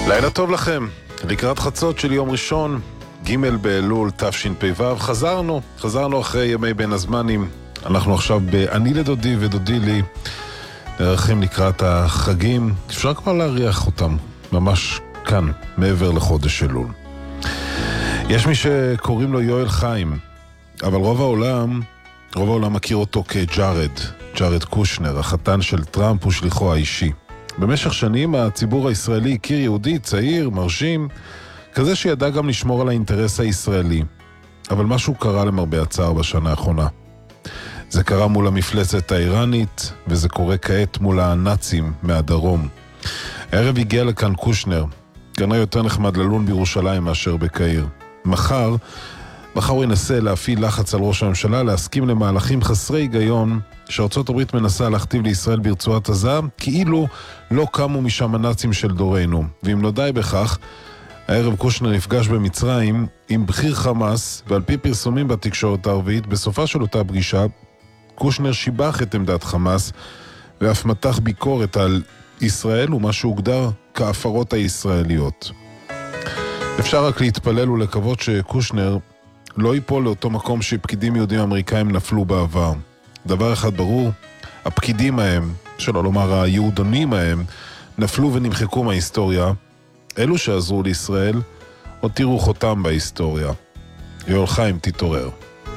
לילה טוב לכם, לקראת חצות של יום ראשון, ג' באלול תשפ"ו, חזרנו אחרי ימי בין הזמנים. אנחנו עכשיו אני לדודי ודודי לי, נערכים לקראת החגים, אפשר כבר להריח אותם, ממש כאן, מעבר לחודש אלול. יש מי שקוראים לו יואל חיים, אבל רוב העולם מכיר אותו ג'ארד קושנר, החתן של טראמפ ושליחו האישי. במשך שנים הציבור הישראלי הכיר יהודי צעיר, מרשים, כזה שידע גם לשמור על האינטרס הישראלי. אבל משהו קרה למרבה הצער בשנה האחרונה. זה קרה מול המפלצת האיראנית, וזה קורה כעת מול הנאצים מהדרום. הערב הגיע לכאן קושנר, כנראה יותר נחמד ללון בירושלים מאשר בקהיר. מחר הוא ינסה להפעיל לחץ על ראש הממשלה להסכים למהלכים חסרי היגיון שארצות הברית מנסה להכתיב לישראל ברצועת עזה, כאילו לא קמו משם הנאצים של דורנו. ואם לא די בכך, הערב קושנר נפגש במצרים עם בכיר חמאס, ועל פי פרסומים בתקשורת הערבית, בסופה של אותה פגישה, קושנר שיבח את עמדת חמאס, ואף מתח ביקורת על ישראל ומה שהוגדר כהפרות הישראליות. אפשר רק להתפלל ולקוות שקושנר לא ייפול לאותו מקום שפקידים יהודים אמריקאים נפלו בעבר. דבר אחד ברור, הפקידים ההם, שלא לומר היהודונים ההם, נפלו ונמחקו מההיסטוריה. אלו שעזרו לישראל, עוד תראו חותם בהיסטוריה. יואל חיים, תתעורר.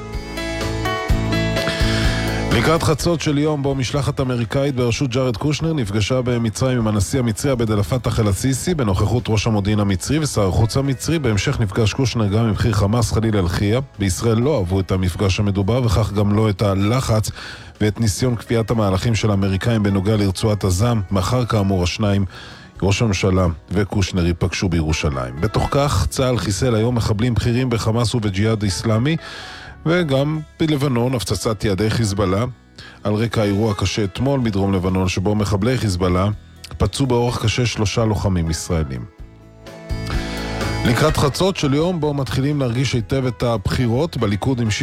לקראת חצות של יום בו משלחת אמריקאית בראשות ג'ארד קושנר נפגשה במצרים עם הנשיא המצרי עבד אל פתח אל-סיסי בנוכחות ראש המודיעין המצרי ושר החוץ המצרי. בהמשך נפגש קושנר גם עם בכיר חמאס חליל אל-חיה. בישראל לא אהבו את המפגש המדובר וכך גם לא את הלחץ ואת ניסיון כפיית המהלכים של האמריקאים בנוגע לרצועת עזה. מחר כאמור השניים, ראש הממשלה וקושנר ייפגשו בירושלים. בתוך כך צה"ל חיסל היום מחבלים בכירים בחמאס ובג'יהאד האסלאמי, וגם בלבנון הפצצת יעדי חיזבאללה על רקע האירוע קשה אתמול בדרום לבנון שבו מחבלי חיזבאללה פצעו באורח קשה 3 לוחמים ישראלים. לקראת חצות של יום בו מתחילים להרגיש היטב את הבחירות, בליכוד המשיך